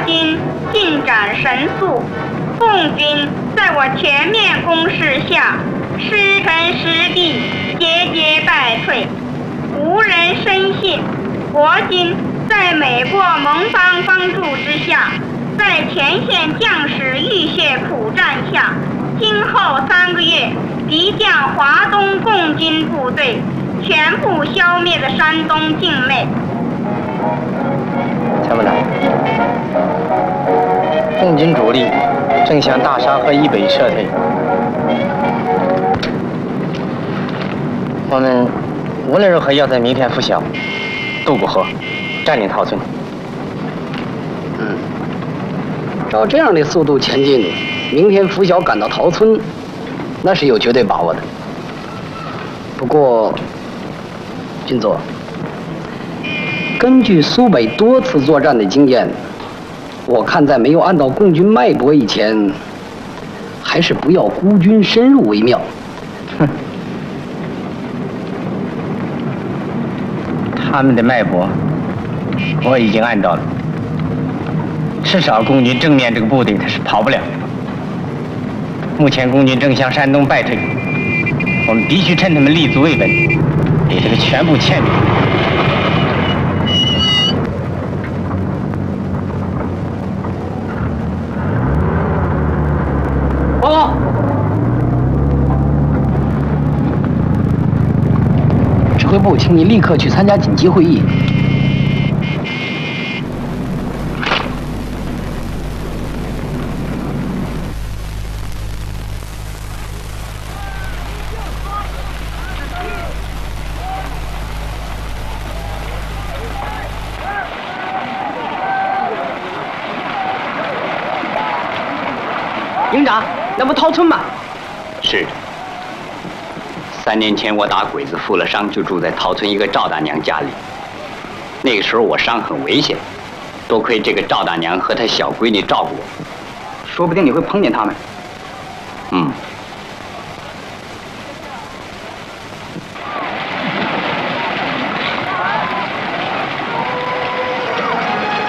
今进展神速，共军在我全面攻势下，失城失地，节节败退，无人深信国军在美国盟邦帮助之下，在前线将士浴血苦战下，今后3个月敌将华东共军部队全部消灭的山东境内。 参谋长，共军主力正向大沙河以北撤退，我们无论如何要在明天拂晓渡过河，占领陶村。 照这样的速度前进，明天拂晓赶到陶村，那是有绝对把握的。不过，军座，根据苏北多次作战的经验，我看在没有按到共军脉搏以前，还是不要孤军深入为妙。 哼，他们的脉搏我已经按到了，至少共军正面这个部队他是跑不了。目前共军正向山东败退，我们必须趁他们立足未稳，给他们全部歼灭。 报告，指挥部，请你立刻去参加紧急会议。 营长，那不陶村吗？ 是的。3年前我打鬼子负了伤，就住在陶村一个赵大娘家里。那个时候我伤很危险，多亏这个赵大娘和她小闺女照顾我。 说不定你会碰见他们。 嗯。